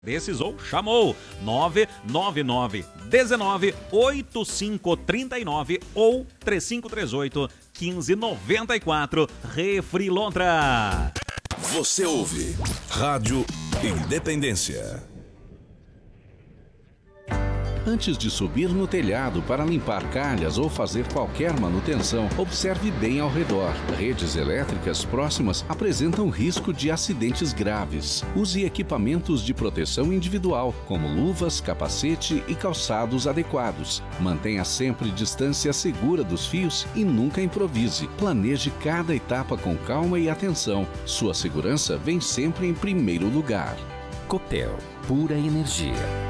Precisou? Chamou 999 19 8539 ou 3538 1594. Refri Lontra. Você ouve Rádio Independência. Antes de subir no telhado para limpar calhas ou fazer qualquer manutenção, observe bem ao redor. Redes elétricas próximas apresentam risco de acidentes graves. Use equipamentos de proteção individual, como luvas, capacete e calçados adequados. Mantenha sempre distância segura dos fios e nunca improvise. Planeje cada etapa com calma e atenção. Sua segurança vem sempre em primeiro lugar. Copel, pura energia.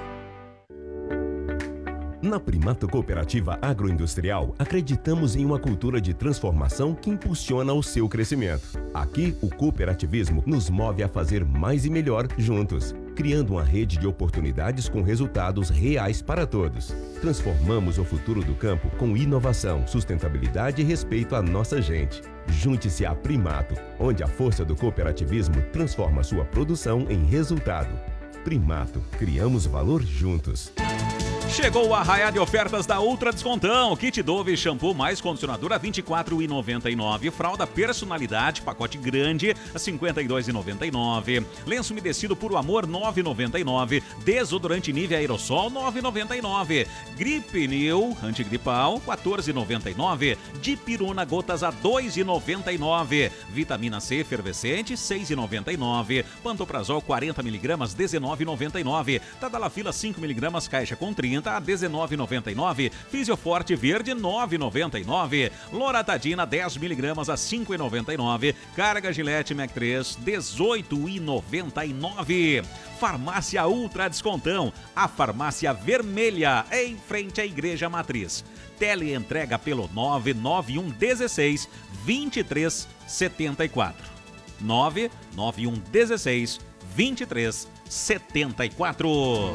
Na Primato Cooperativa Agroindustrial, acreditamos em uma cultura de transformação que impulsiona o seu crescimento. Aqui, o cooperativismo nos move a fazer mais e melhor juntos, criando uma rede de oportunidades com resultados reais para todos. Transformamos o futuro do campo com inovação, sustentabilidade e respeito à nossa gente. Junte-se à Primato, onde a força do cooperativismo transforma sua produção em resultado. Primato, criamos valor juntos. Chegou o arraiá de ofertas da Ultra Descontão. Kit Dove shampoo mais condicionador a R$ 24,99. Fralda personalidade, pacote grande, a R$ 52,99. Lenço umedecido Puro Amor, R$ 9,99. Desodorante Nivea Aerosol, R$ 9,99. Gripe New antigripal, R$ 14,99. Dipirona gotas a R$ 2,99. Vitamina C efervescente, R$ 6,99. Pantoprazol 40mg, R$ 19,99. Tadalafila 5mg, caixa com 30 a R$ 19,99. Fisioforte Verde, R$ 9,99. Loratadina 10mg a R$ 5,99. Carga Gillette Mac 3, R$ 18,99. Farmácia Ultra Descontão, a farmácia vermelha, em frente à Igreja Matriz. Teleentrega pelo 991 16 23 74. 991 16 23 74.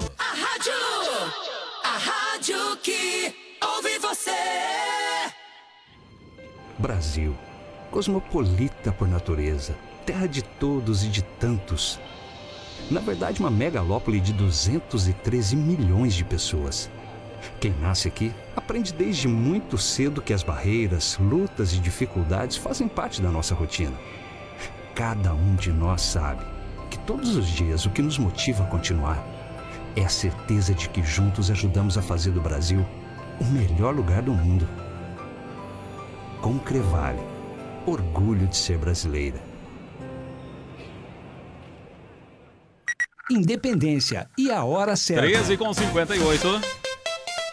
A rádio que ouve você. Brasil, cosmopolita por natureza, terra de todos e de tantos. Na verdade, uma megalópole de 213 milhões de pessoas. Quem nasce aqui aprende desde muito cedo que as barreiras, lutas e dificuldades fazem parte da nossa rotina. Cada um de nós sabe que todos os dias o que nos motiva a continuar é a certeza de que juntos ajudamos a fazer do Brasil o melhor lugar do mundo. Concrevale, orgulho de ser brasileira. Independência e a hora certa. 13h58.